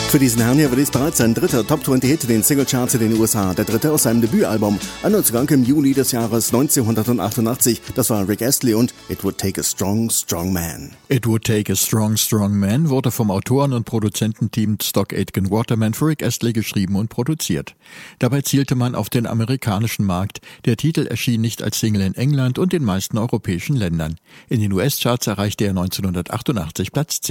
Für diesen Herrn hier wird es bereits sein dritter Top-20-Hit in den Singlecharts in den USA. Der dritte aus seinem Debütalbum, Anzugang im Juli des Jahres 1988. Das war Rick Astley und It Would Take a Strong, Strong Man. It Would Take a Strong, Strong Man wurde vom Autoren- und Produzententeam Stock Aitken Waterman für Rick Astley geschrieben und produziert. Dabei zielte man auf den amerikanischen Markt. Der Titel erschien nicht als Single in England und den meisten europäischen Ländern. In den US-Charts erreichte er 1988 Platz 10.